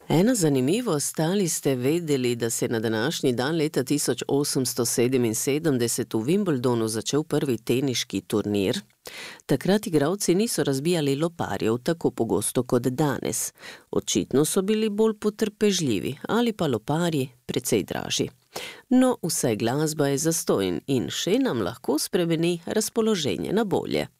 Ena zanimivost, ali ste vedeli, da se je na današnji dan leta 1877 v Wimbledonu začel prvi teniški turnir? Takrat igralci niso razbijali loparjev tako pogosto kot danes. Očitno so bili bolj potrpežljivi ali pa loparji precej dražji. No, vsaj glasba je zastonj in še nam lahko spremeni razpoloženje na bolje.